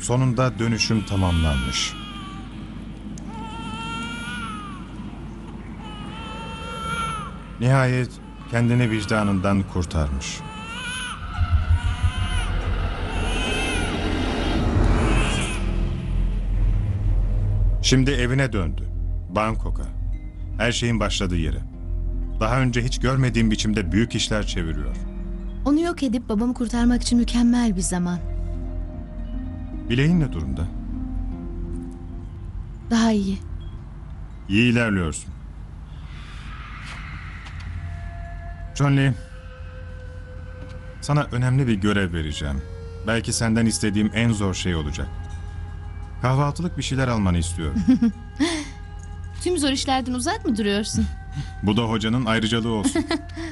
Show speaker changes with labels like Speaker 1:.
Speaker 1: Sonunda dönüşüm tamamlanmış. Nihayet kendini vicdanından kurtarmış. Şimdi evine döndü. Bangkok'a. Her şeyin başladığı yere. Daha önce hiç görmediğim biçimde büyük işler çeviriyor.
Speaker 2: Onu yok edip babamı kurtarmak için mükemmel bir zaman.
Speaker 1: Bileğin ne durumda?
Speaker 2: Daha iyi.
Speaker 1: İyi ilerliyorsun. John Lee, sana önemli bir görev vereceğim. Belki senden istediğim en zor şey olacak. Kahvaltılık bir şeyler almanı istiyorum.
Speaker 2: Tüm zor işlerden uzak mı duruyorsun?
Speaker 1: Bu da hocanın ayrıcalığı olsun.